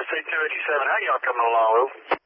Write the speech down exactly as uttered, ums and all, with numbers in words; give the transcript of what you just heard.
S A two eighty-seven, how y'all coming along, Lou?